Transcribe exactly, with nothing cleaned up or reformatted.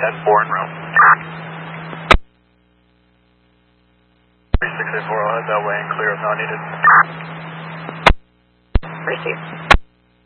ten four in row. three six eight four, I'll head that way and clear if not needed. Receive.